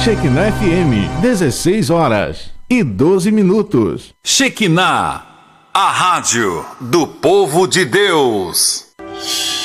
Shekinah FM, 16 horas e 12 minutos. Shekinah, a rádio do povo de Deus.